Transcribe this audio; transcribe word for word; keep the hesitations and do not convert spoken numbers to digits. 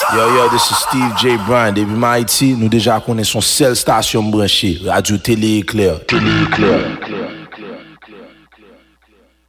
Yo, yo, this is Steve J. Bryan. Depuis Haïti, nous déjà connaissons seule station branchée, Radio Télé Éclair. Télé Éclair.